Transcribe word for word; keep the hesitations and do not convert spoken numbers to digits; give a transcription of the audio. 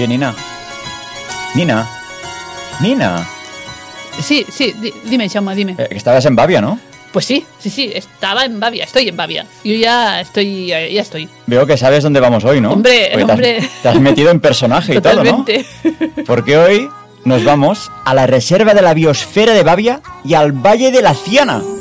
Oye, Nina. Nina. Nina. Sí, sí, di- dime, Jaume, dime. Eh, que estabas en Bavia, ¿no? Pues sí, sí, sí, estaba en Bavia, estoy en Bavia. Yo ya estoy, ya estoy. Veo que sabes dónde vamos hoy, ¿no? Hombre, Porque hombre. Te has, te has metido en personaje y Totalmente. todo, ¿no? Porque hoy nos vamos a la reserva de la biosfera de Bavia y al Valle de la Ciana.